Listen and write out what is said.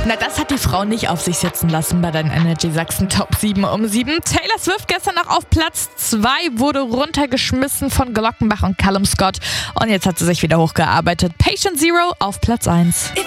Na, das hat die Frau nicht auf sich sitzen lassen bei deinen Energy Sachsen Top 7 um 7. Taylor Swift gestern noch auf Platz 2, wurde runtergeschmissen von Glockenbach und Callum Scott. Und jetzt hat sie sich wieder hochgearbeitet. Patient Zero auf Platz 1.